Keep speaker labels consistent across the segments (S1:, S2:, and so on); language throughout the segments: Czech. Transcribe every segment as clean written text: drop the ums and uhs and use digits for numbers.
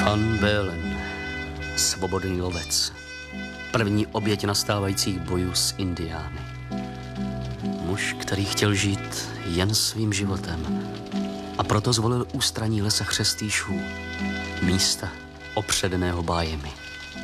S1: Van Balen, svobodný lovec. První oběť nastávajících bojů s indiány. Muž, který chtěl žít jen svým životem a proto zvolil ústraní lesa Chřestýšů, místa opředeného bájemi.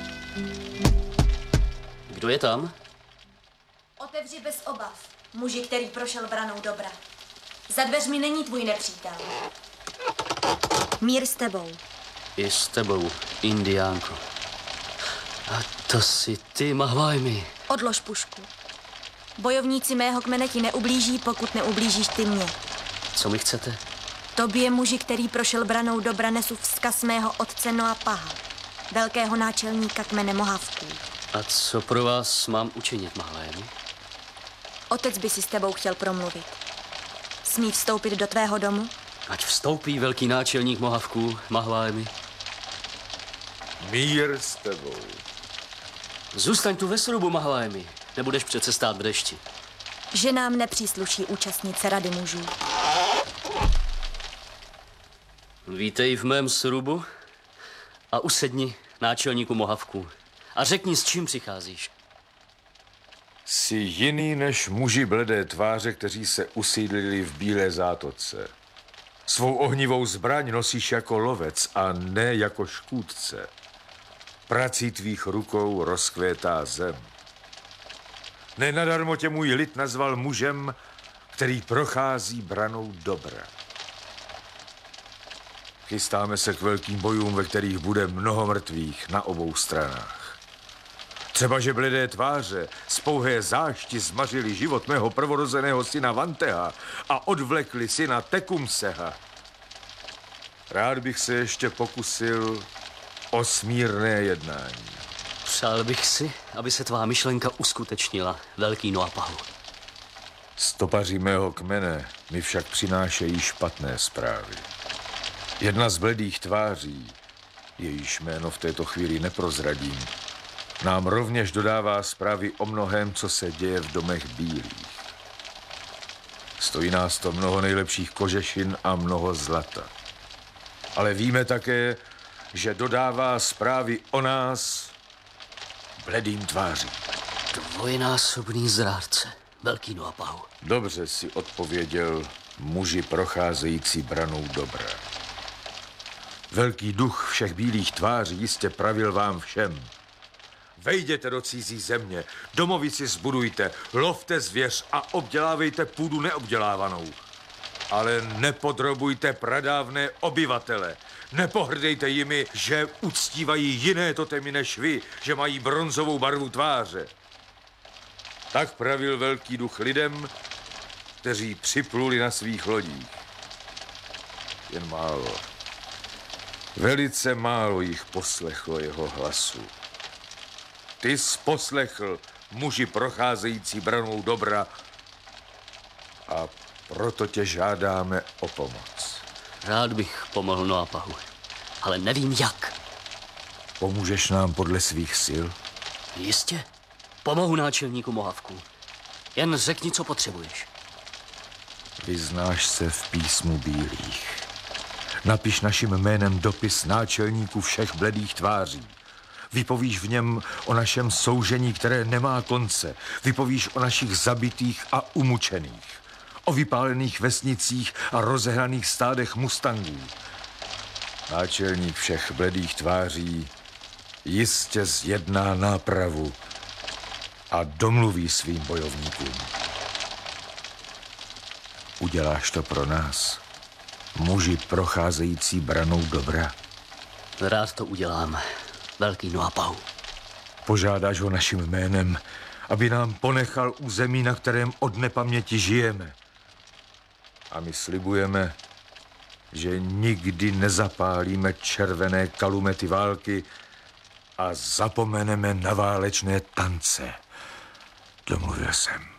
S1: Kdo je tam?
S2: Otevři bez obav, muži, který prošel branou dobra. Za dveřmi není tvůj nepřítel. Mír s tebou.
S1: I s tebou, indiánko. A to jsi ty, Mahvajmi.
S2: Odlož pušku. Bojovníci mého kmene ti neublíží, pokud neublížíš ty mě.
S1: Co mi chcete?
S2: Tobě, muži, který prošel branou dobra, nesu vzkaz mého otce Noapaha, velkého náčelníka kmene Mohavků.
S1: A co pro vás mám učinit, Mahvajmi?
S2: Otec by si s tebou chtěl promluvit. Smí vstoupit do tvého domu?
S1: Ať vstoupí velký náčelník Mohavků, Mahvajmi.
S3: Mír s tebou.
S1: Zůstaň tu ve srubu, Mahvajmi. Nebudeš přece stát v dešti.
S2: Že nám nepřísluší účastnice rady mužů.
S1: Vítej v mém srubu a usedni, náčelníku Mohavků. A řekni, s čím přicházíš.
S3: Jsi jiný než muži bledé tváře, kteří se usídlili v Bílé zátoce. Svou ohnivou zbraň nosíš jako lovec a ne jako škůdce. Prací tvých rukou rozkvétá zem. Nenadarmo tě můj lid nazval mužem, který prochází branou dobra. Chystáme se k velkým bojům, ve kterých bude mnoho mrtvých na obou stranách. Třeba, že bledé tváře z pouhé zášti zmařili život mého prvorozeného syna Vanteha a odvlekli syna Tekumseha. Rád bych se ještě pokusil o smírné jednání.
S1: Přál bych si, aby se tvá myšlenka uskutečnila, velký Noapahu.
S3: Stopaři mého kmene mi však přinášejí špatné zprávy. Jedna z bledých tváří, jejíž jméno v této chvíli neprozradím, nám rovněž dodává zprávy o mnohém, co se děje v domech bílých. Stojí nás to mnoho nejlepších kožešin a mnoho zlata. Ale víme také, že dodává zprávy o nás bledým tvářím.
S1: Dvojnásobný zrádce, velký Noapahu.
S3: Dobře si odpověděl, muži procházející branou dobra. Velký duch všech bílých tváří jistě pravil vám všem. Vejděte do cizí země, domovici zbudujte, lovte zvěř a obdělávejte půdu neobdělávanou. Ale nepodrobujte pradávné obyvatele. Nepohrdejte jimi, že uctívají jiné totemy než vy, že mají bronzovou barvu tváře. Tak pravil velký duch lidem, kteří připluli na svých lodích. Jen málo. Velice málo jich poslechlo jeho hlasu. Ty jsi poslechl, muži procházející branou dobra, a proto tě žádáme o pomoc.
S1: Rád bych pomohl Noapahu, ale nevím jak.
S3: Pomůžeš nám podle svých sil?
S1: Jistě. Pomohu náčelníku Mohavků. Jen řekni, co potřebuješ.
S3: Vyznáš se v písmu bílých. Napiš naším jménem dopis náčelníku všech bledých tváří. Vypovíš v něm o našem soužení, které nemá konce. Vypovíš o našich zabitých a umučených. O vypálených vesnicích a rozehnaných stádech mustangů. Náčelník všech bledých tváří jistě zjedná nápravu a domluví svým bojovníkům. Uděláš to pro nás, muži procházející branou dobra?
S1: Rád to udělám, velký Noapahu.
S3: Požádáš ho naším jménem, aby nám ponechal území, na kterém od nepaměti žijeme. A my slibujeme, že nikdy nezapálíme červené kalumety války a zapomeneme na válečné tance. Domluvil jsem.